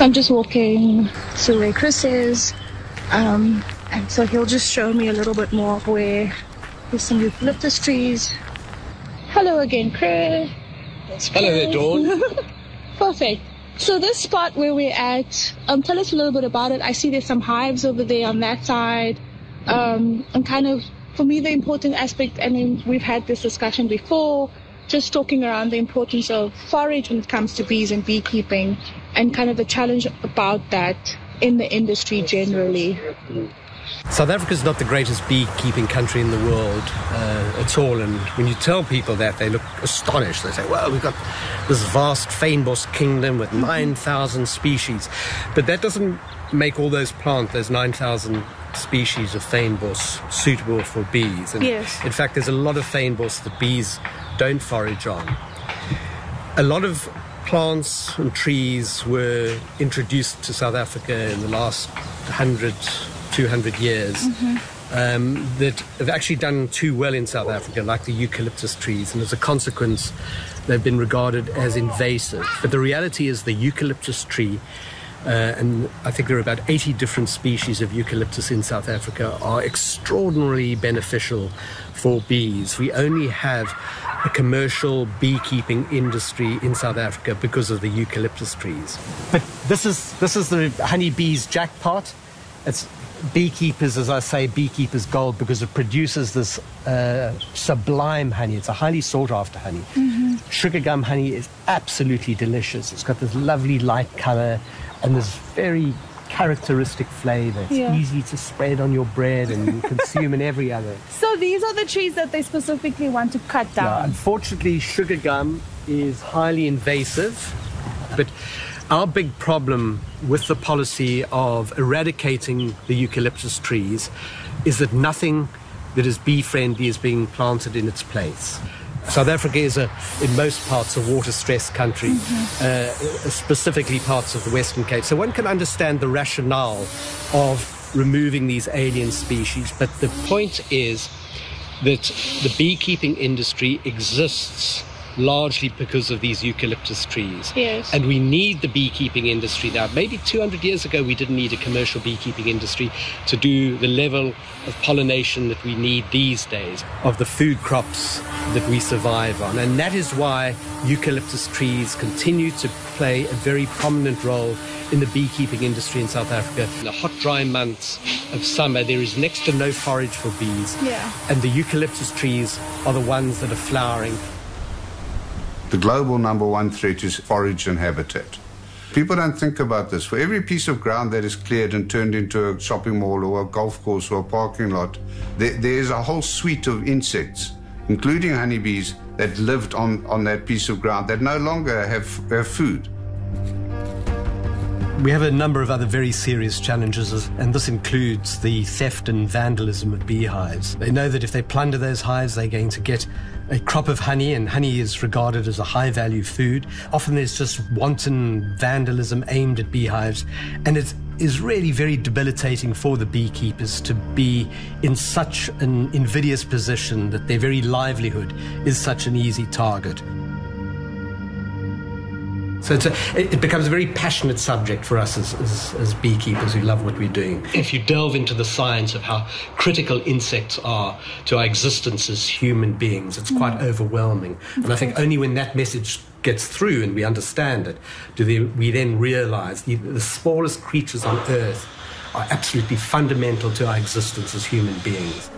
I'm just walking to where Chris is, and so he'll just show me a little bit more of where there's some eucalyptus trees. Hello again, Chris. Hello there, Dawn. Perfect. So this spot where we're at, tell us a little bit about it. I see there's some hives over there on that side, and kind of, for me, the important aspect, I mean, we've had this discussion before, just talking around the importance of forage when it comes to bees and beekeeping, and kind of the challenge about that in the industry generally. South Africa is not the greatest beekeeping country in the world at all, and when you tell people that, they look astonished. They say, well, we've got this vast fynbos kingdom with 9,000 species, but that doesn't make all those 9,000 species of fynbos suitable for bees. And yes. In fact, there's a lot of fynbos that bees don't forage on. A lot of plants and trees were introduced to South Africa in the last 100, 200 years that have actually done too well in South Africa, like the eucalyptus trees, and as a consequence they've been regarded as invasive. But the reality is the eucalyptus tree, and I think there are about 80 different species of eucalyptus in South Africa, are extraordinarily beneficial for bees. We only have a commercial beekeeping industry in South Africa because of the eucalyptus trees. But this is the honeybee's jackpot. It's beekeepers, as I say, beekeepers' gold, because it produces this sublime honey. It's a highly sought-after honey. Sugar gum honey is absolutely delicious. It's got this lovely light colour and this very characteristic flavour. It's easy to spread on your bread and consume in every other. So these are the trees that they specifically want to cut down? Yeah, unfortunately, sugar gum is highly invasive, but our big problem with the policy of eradicating the eucalyptus trees is that nothing that is bee-friendly is being planted in its place. South Africa is, in most parts, a water-stressed country, specifically parts of the Western Cape. So one can understand the rationale of removing these alien species, but the point is that the beekeeping industry exists largely because of these eucalyptus trees. Yes. And we need the beekeeping industry now. Maybe 200 years ago we didn't need a commercial beekeeping industry to do the level of pollination that we need these days of the food crops that we survive on. And that is why eucalyptus trees continue to play a very prominent role in the beekeeping industry in South Africa. In the hot, dry months of summer, there is next to no forage for bees. Yeah. And the eucalyptus trees are the ones that are flowering. The global #1 threat is forage and habitat. People don't think about this. For every piece of ground that is cleared and turned into a shopping mall or a golf course or a parking lot, there is a whole suite of insects, including honeybees, that lived on that piece of ground that no longer have food. We have a number of other very serious challenges, and this includes the theft and vandalism of beehives. They know that if they plunder those hives, they're going to get a crop of honey, and honey is regarded as a high-value food. Often there's just wanton vandalism aimed at beehives, and it is really very debilitating for the beekeepers to be in such an invidious position that their very livelihood is such an easy target. So it becomes a very passionate subject for us as beekeepers who love what we're doing. If you delve into the science of how critical insects are to our existence as human beings, it's quite overwhelming. And I think only when that message gets through and we understand it, we then realize the smallest creatures on Earth are absolutely fundamental to our existence as human beings.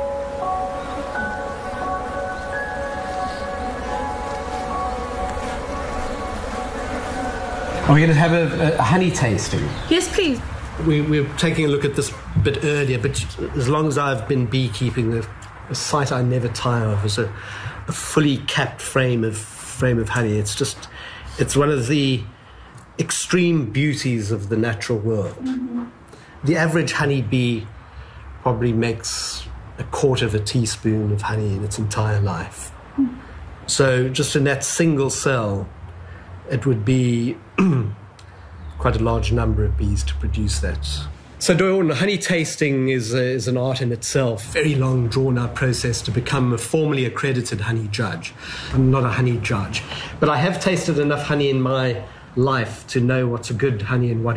Are we going to have a honey tasting? Yes, please. We're taking a look at this a bit earlier, but as long as I've been beekeeping, a sight I never tire of is a fully capped frame of honey. It's one of the extreme beauties of the natural world. The average honeybee probably makes a quarter of a teaspoon of honey in its entire life. So just in that single cell, it would be quite a large number of bees to produce that. So Dawn, honey tasting is an art in itself. Very long, drawn-out process to become a formally accredited honey judge. I'm not a honey judge, but I have tasted enough honey in my life to know what's a good honey and what